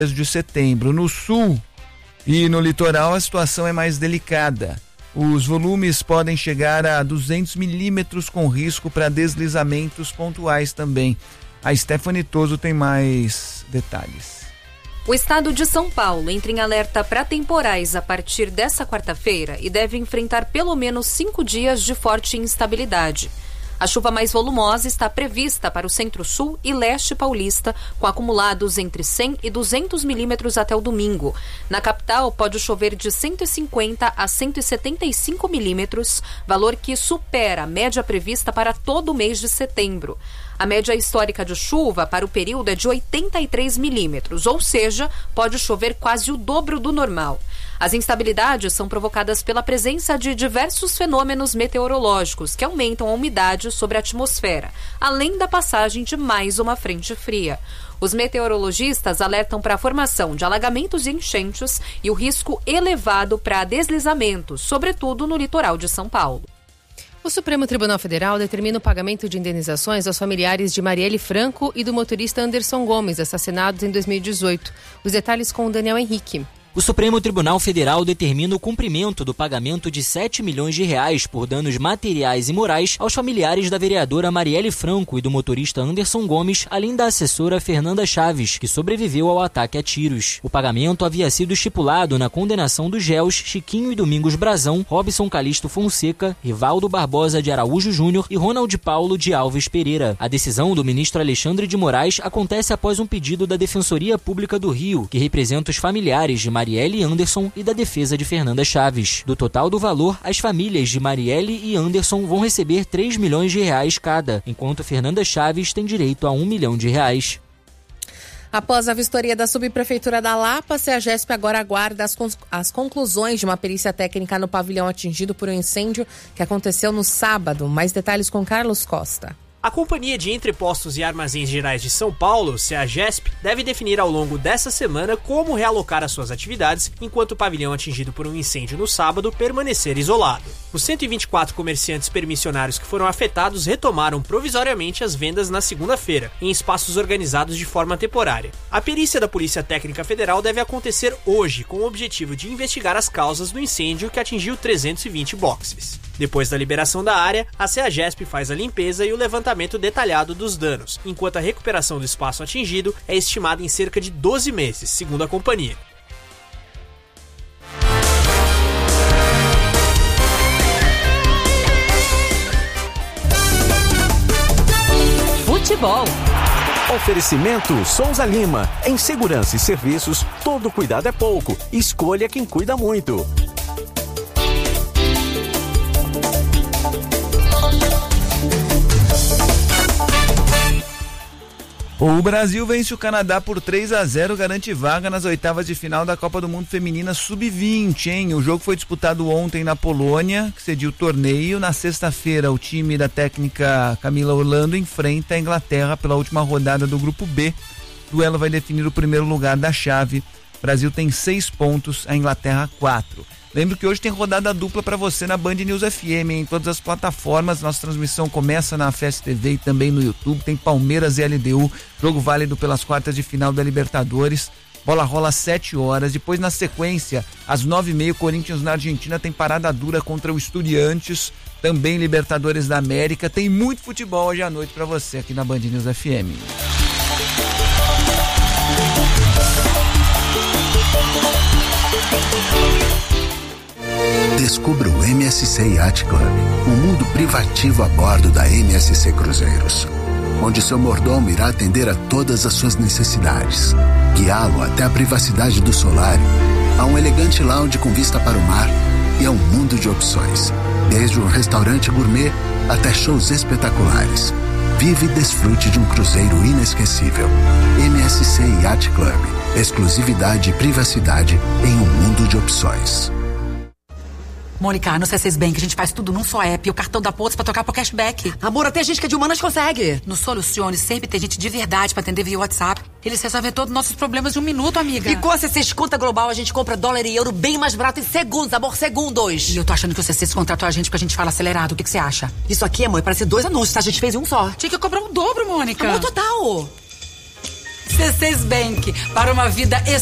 de setembro. No sul e no litoral a situação é mais delicada. Os volumes podem chegar a 200 milímetros com risco para deslizamentos pontuais também. A Stephanie Toso tem mais detalhes. O estado de São Paulo entra em alerta para temporais a partir dessa quarta-feira e deve enfrentar pelo menos 5 dias de forte instabilidade. A chuva mais volumosa está prevista para o centro-sul e leste paulista, com acumulados entre 100 e 200 milímetros até o domingo. Na capital, pode chover de 150 a 175 milímetros, valor que supera a média prevista para todo o mês de setembro. A média histórica de chuva para o período é de 83 milímetros, ou seja, pode chover quase o dobro do normal. As instabilidades são provocadas pela presença de diversos fenômenos meteorológicos que aumentam a umidade sobre a atmosfera, além da passagem de mais uma frente fria. Os meteorologistas alertam para a formação de alagamentos e enchentes e o risco elevado para deslizamentos, sobretudo no litoral de São Paulo. O Supremo Tribunal Federal determina o pagamento de indenizações aos familiares de Marielle Franco e do motorista Anderson Gomes, assassinados em 2018. Os detalhes com o Daniel Henrique. O Supremo Tribunal Federal determina o cumprimento do pagamento de 7 milhões de reais por danos materiais e morais aos familiares da vereadora Marielle Franco e do motorista Anderson Gomes, além da assessora Fernanda Chaves, que sobreviveu ao ataque a tiros. O pagamento havia sido estipulado na condenação dos réus Chiquinho e Domingos Brazão, Robson Calixto Fonseca, Rivaldo Barbosa de Araújo Júnior e Ronald Paulo de Alves Pereira. A decisão do ministro Alexandre de Moraes acontece após um pedido da Defensoria Pública do Rio, que representa os familiares de Marielle Anderson e da defesa de Fernanda Chaves. Do total do valor, as famílias de Marielle e Anderson vão receber 3 milhões de reais cada, enquanto Fernanda Chaves tem direito a 1 milhão de reais. Após a vistoria da subprefeitura da Lapa, a CEAGESP agora aguarda as conclusões de uma perícia técnica no pavilhão atingido por um incêndio que aconteceu no sábado. Mais detalhes com Carlos Costa. A Companhia de Entrepostos e Armazéns Gerais de São Paulo, CEAGESP, deve definir ao longo dessa semana como realocar as suas atividades enquanto o pavilhão atingido por um incêndio no sábado permanecer isolado. Os 124 comerciantes permissionários que foram afetados retomaram provisoriamente as vendas na segunda-feira, em espaços organizados de forma temporária. A perícia da Polícia Técnica Federal deve acontecer hoje, com o objetivo de investigar as causas do incêndio que atingiu 320 boxes. Depois da liberação da área, a CEAGESP faz a limpeza e o levantamento detalhado dos danos, enquanto a recuperação do espaço atingido é estimada em cerca de 12 meses, segundo a companhia. Futebol. Oferecimento Souza Lima. Em segurança e serviços, todo cuidado é pouco. Escolha quem cuida muito. O Brasil vence o Canadá por 3-0, garante vaga nas oitavas de final da Copa do Mundo Feminina Sub-20, hein? O jogo foi disputado ontem na Polônia, que cediu o torneio. Na sexta-feira, o time da técnica Camila Orlando enfrenta a Inglaterra pela última rodada do Grupo B. O duelo vai definir o primeiro lugar da chave. O Brasil tem 6 pontos, a Inglaterra 4. Lembro que hoje tem rodada dupla para você na Band News FM, em todas as plataformas. Nossa transmissão começa na Fest TV e também no YouTube. Tem Palmeiras e LDU, jogo válido pelas quartas de final da Libertadores. Bola rola às 7 horas. Depois, na sequência, às 9h30, Corinthians na Argentina tem parada dura contra o Estudiantes. Também Libertadores da América. Tem muito futebol hoje à noite para você aqui na Band News FM. Descubra o MSC Yacht Club, um mundo privativo a bordo da MSC Cruzeiros, onde seu mordomo irá atender a todas as suas necessidades, guiá-lo até a privacidade do solário, a um elegante lounge com vista para o mar e a um mundo de opções, desde um restaurante gourmet até shows espetaculares. Vive e desfrute de um cruzeiro inesquecível. MSC Yacht Club, exclusividade e privacidade em um mundo de opções. Mônica, no C6 Bank a gente faz tudo num só app. O cartão da Pontos pra trocar pro cashback. Amor, até gente que é de humanas consegue. No Solucione sempre tem gente de verdade pra atender via WhatsApp. Eles resolvem todos os nossos problemas em 1 minuto, amiga. E com a C6 Conta Global a gente compra dólar e euro bem mais barato em segundos, amor, segundos. E eu tô achando que o C6 contratou a gente porque a gente fala acelerado. O que você acha? Isso aqui, amor, parece 2 anúncios, tá? A gente fez um só. Tinha que cobrar o dobro, Mônica. Amor, total. C6 Bank, para uma vida